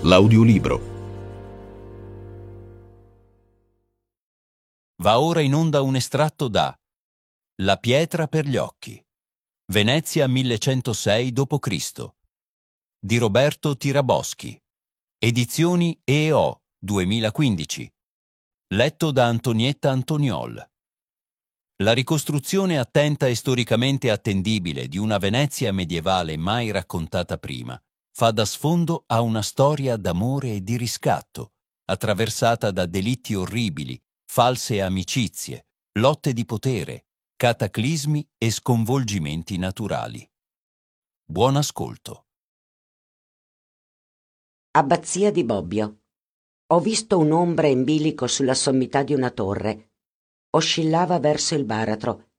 L'audiolibro. Va ora in onda un estratto da La pietra per gli occhi, Venezia 1106 d.C. di Roberto Tiraboschi, edizioni EO 2015, letto da Antonietta Antoniol. La ricostruzione attenta e storicamente attendibile di una Venezia medievale mai raccontata prima fa da sfondo a una storia d'amore e di riscatto, attraversata da delitti orribili, false amicizie, lotte di potere, cataclismi e sconvolgimenti naturali. Buon ascolto. Abbazia di Bobbio. Ho visto un'ombra in bilico sulla sommità di una torre. Oscillava verso il baratro